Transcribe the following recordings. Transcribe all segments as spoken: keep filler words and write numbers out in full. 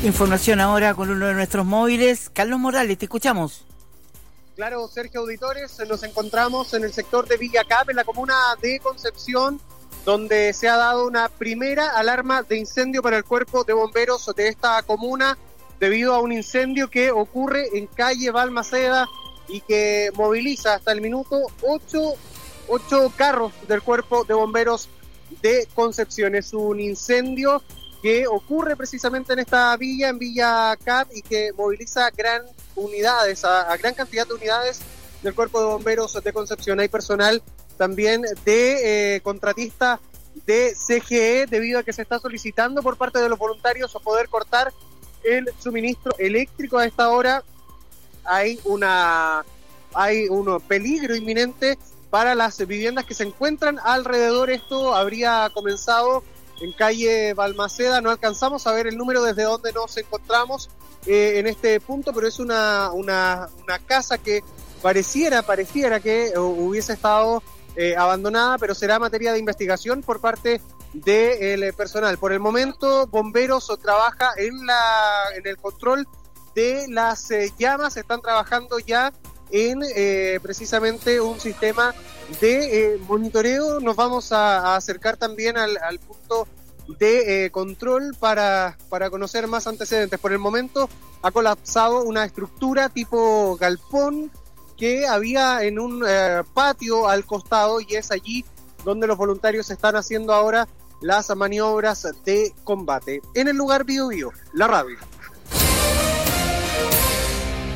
Información ahora con uno de nuestros móviles. Carlos Morales, te escuchamos. Claro, Sergio Auditores, nos encontramos en el sector de Villa Cap, en la comuna de Concepción, donde se ha dado una primera alarma de incendio para el cuerpo de bomberos de esta comuna, debido a un incendio que ocurre en calle Balmaceda y que moviliza hasta el minuto ocho, ocho carros del cuerpo de bomberos de Concepción. Es un incendio que ocurre precisamente en esta villa, en Villa Cap, y que moviliza gran unidades, a, a gran cantidad de unidades del Cuerpo de Bomberos de Concepción. Hay personal también de eh, contratista de C G E, debido a que se está solicitando por parte de los voluntarios poder cortar el suministro eléctrico a esta hora. Hay una hay un peligro inminente para las viviendas que se encuentran alrededor. Esto habría comenzado en calle Balmaceda. No alcanzamos a ver el número desde donde nos encontramos eh, en este punto, pero es una, una, una casa que pareciera, pareciera que hubiese estado eh, abandonada, pero será materia de investigación por parte del personal. Por el momento, Bomberos trabaja en, la, en el control de las eh, llamas. Están trabajando ya en eh, precisamente un sistema de eh, monitoreo. Nos vamos a, a acercar también al, al punto de eh, control para, para conocer más antecedentes. Por el momento ha colapsado una estructura tipo galpón que había en un eh, patio al costado, y es allí donde los voluntarios están haciendo ahora las maniobras de combate. En el lugar Bio Bio, la radio.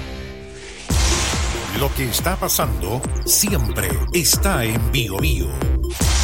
Lo que está pasando siempre está en Bio Bio.